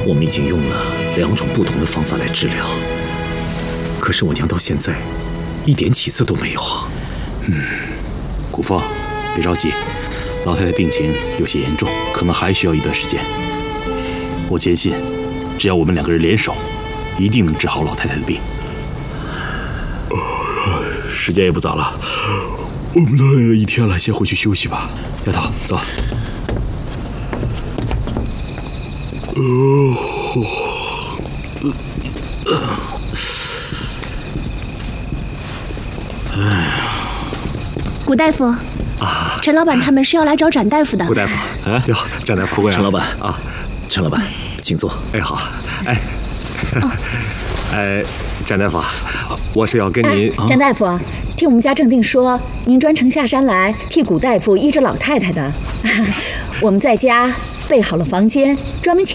我们已经用了2种不同的方法来治疗，可是我娘到现在一点起色都没有。 古风，别着急，老太太病情有些严重，可能还需要一段时间。我坚信，只要我们2个人联手，一定能治好老太太的病。时间也不早了，我们都累了一天了，先回去休息吧。丫头，走。 古大夫陈老板他们是要来找展大夫的。 顾大夫，哟，展大夫，陈老板啊，陈老板，请坐。 哎，好，展大夫，我是要跟您。 展大夫，听我们家正定说，您专程下山来替古大夫医治老太太的。我们在家备好了房间，专门请